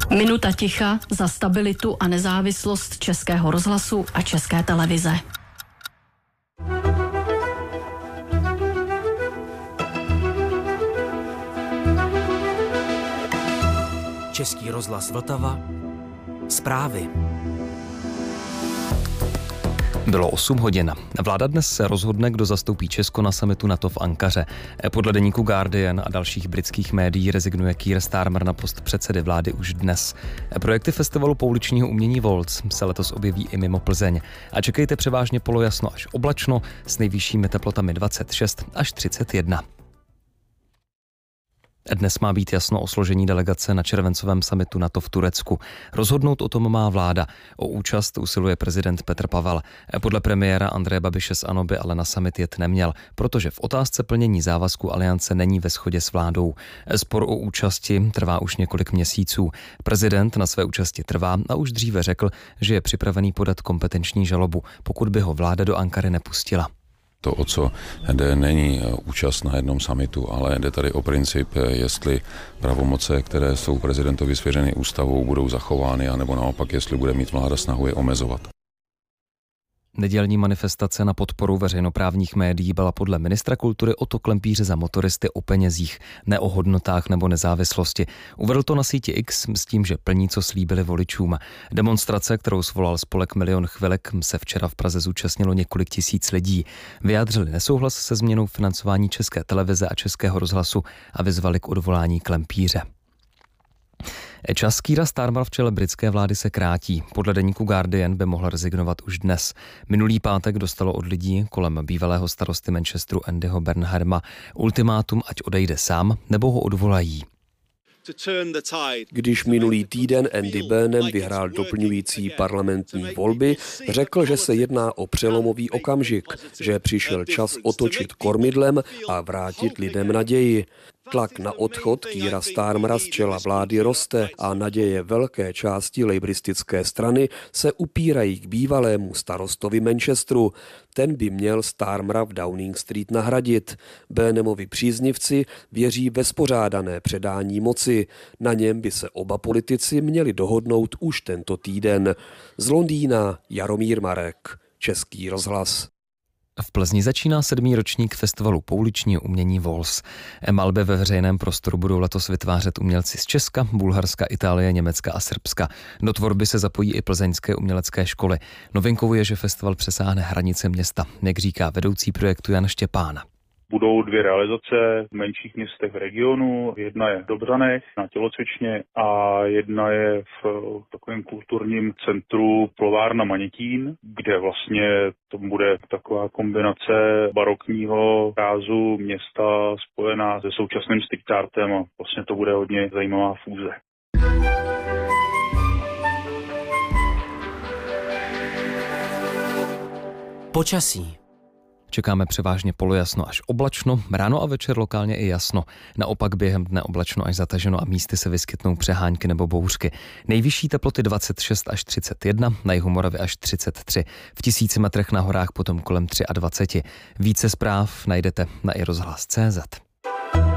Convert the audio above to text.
Minuta ticha za stabilitu a nezávislost Českého rozhlasu a České televize. Český rozhlas Vltava. Zprávy. Bylo 8 hodin. Vláda dnes se rozhodne, kdo zastoupí Česko na summitu NATO v Ankaře. Podle deníku Guardian a dalších britských médií rezignuje Keir Starmer na post předsedy vlády už dnes. Projekty festivalu pouličního umění Waltz se letos objeví i mimo Plzeň. A čekejte převážně polojasno až oblačno s nejvyššími teplotami 26 až 31. Dnes má být jasno o složení delegace na červencovém summitu NATO v Turecku. Rozhodnout o tom má vláda. O účast usiluje prezident Petr Pavel. Podle premiéra Andreje Babiše z ANO by ale na summit jet neměl, protože v otázce plnění závazku aliance není ve shodě s vládou. Spor o účasti trvá už několik měsíců. Prezident na své účasti trvá a už dříve řekl, že je připravený podat kompetenční žalobu, pokud by ho vláda do Ankary nepustila. To, o co jde, není účast na jednom summitu, ale jde tady o princip, jestli pravomoce, které jsou prezidentovi svěřeny ústavou, budou zachovány, anebo naopak, jestli bude mít vláda snahu je omezovat. Nedělní manifestace na podporu veřejnoprávních médií byla podle ministra kultury Otto Klempíře za motoristy o penězích, ne o hodnotách nebo nezávislosti. Uvedl to na síti X s tím, že plní, co slíbili voličům. Demonstrace, kterou svolal spolek Milion chvilek, se včera v Praze zúčastnilo několik tisíc lidí. Vyjádřili nesouhlas se změnou financování České televize a Českého rozhlasu a vyzvali k odvolání Klempíře. Čas Keira Starmera v čele britské vlády se krátí. Podle deníku Guardian by mohl rezignovat už dnes. Minulý pátek dostalo od lidí kolem bývalého starosty Manchesteru Andyho Burnhama ultimátum, ať odejde sám, nebo ho odvolají. Když minulý týden Andy Burnham vyhrál doplňující parlamentní volby, řekl, že se jedná o přelomový okamžik, že přišel čas otočit kormidlem a vrátit lidem naději. Tlak na odchod Keira Starmera z čela vlády roste a naděje velké části lejbristické strany se upírají k bývalému starostovi Manchesteru. Ten by měl Starmera v Downing Street nahradit. Burnhamovi příznivci věří ve spořádané předání moci. Na něm by se oba politici měli dohodnout už tento týden. Z Londýna Jaromír Marek, Český rozhlas. V Plzni začíná 7. ročník festivalu pouličního umění Waltz. Malby ve veřejném prostoru budou letos vytvářet umělci z Česka, Bulharska, Itálie, Německa a Srbska. Do tvorby se zapojí i plzeňské umělecké školy. Novinkou je, že festival přesáhne hranice města, jak říká vedoucí projektu Jan Štěpán. Budou 2 realizace v menších městech v regionu. Jedna je v Dobřanech na tělocvičně a jedna je v takovém kulturním centru Plovárna Manětín, kde vlastně to bude taková kombinace barokního rázu města spojená se současným street artem a vlastně to bude hodně zajímavá fúze. Počasí. Čekáme převážně polojasno až oblačno, ráno a večer lokálně i jasno. Naopak během dne oblačno až zataženo a místy se vyskytnou přehánky nebo bouřky. Nejvyšší teploty 26 až 31, na jihu Moravy až 33. V 1000 metrech na horách potom kolem 23. Více zpráv najdete na iRozhlas.cz.